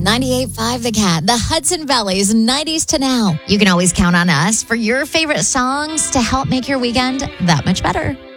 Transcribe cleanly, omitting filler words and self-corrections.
98.5 The Cat, the Hudson Valley's 90s to now. You can always count on us for your favorite songs to help make your weekend that much better.